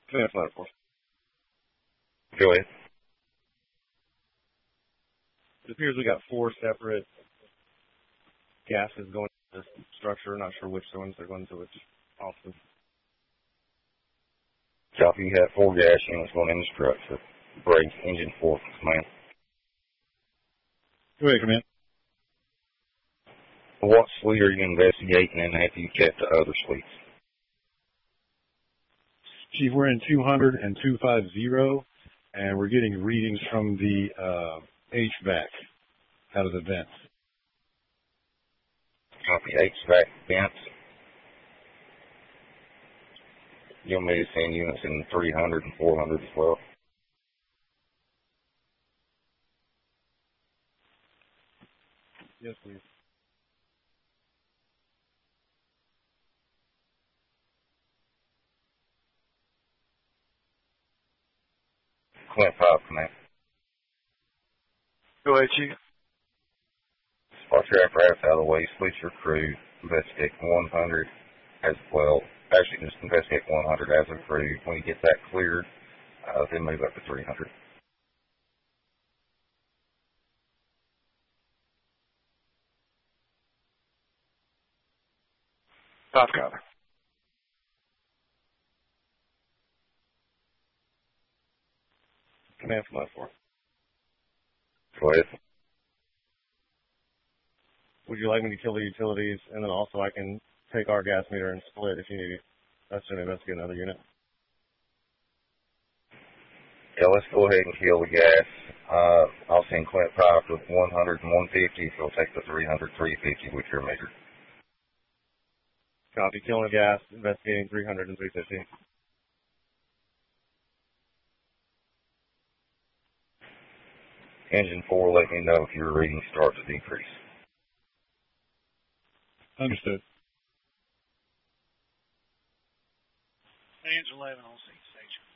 Command Flight Force. Go ahead. It appears we got 4 separate gases going to this structure. Not sure which ones they're going to which offices. Copy, you have 4 gas units going in the structure. Brakes, engine 4, command. Go ahead, Command. What suite are you investigating and have you kept the other suites? Chief, we're in 200 and 250, and we're getting readings from the HVAC out of the vents. Copy, HVAC vents. You want me to send units in 300 and 400 as well? Yes, please. Clint 5, command. Go ahead, Chief. Spot your apparatus out of the way, split your crew, investigate 100 as well. Actually, just investigate 100 as a crew. When you get that cleared, then move up to 300. Five copy. Command Flight Force. Go ahead. Would you like me to kill the utilities, and then also I can take our gas meter and split if you need us to investigate another unit? Yeah, let's go ahead and kill the gas. I'll send Clint 5 with 100 and 150, so I'll take the 300, 350 with your meter. Copy. Killing the gas, investigating 300 and 350. Engine 4, let me know if your readings start to decrease. Understood. Engine 11 on scene, station.